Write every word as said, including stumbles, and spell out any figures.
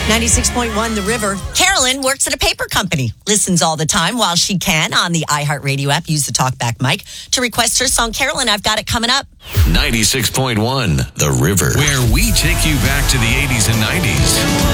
ninety-six point one The River. Carolyn works at a paper company. Listens all the time while she can on the iHeartRadio app. Use the TalkBack mic to request her song. Carolyn, I've got it coming up. ninety-six point one The River, where we take you back to the eighties and nineties.